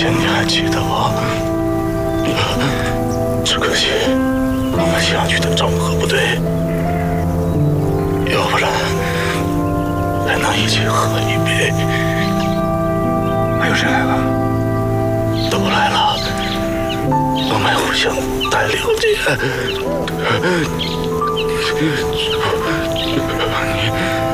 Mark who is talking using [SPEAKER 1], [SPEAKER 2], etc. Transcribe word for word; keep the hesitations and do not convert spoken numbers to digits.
[SPEAKER 1] 前你还记得我，只可惜我们相遇的场合不对，要不然还能一起喝一杯。
[SPEAKER 2] 还有谁来了？
[SPEAKER 1] 都来了，我们互相太了解。你。